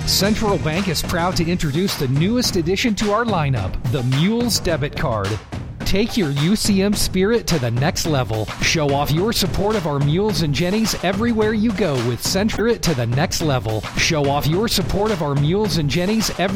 Central Bank is proud to introduce the newest addition to our lineup, the Mules Debit Card. Take your UCM spirit to the next level. Show off your support of our Mules and Jennies everywhere you go with Central to the next level. Show off your support of our Mules and Jennies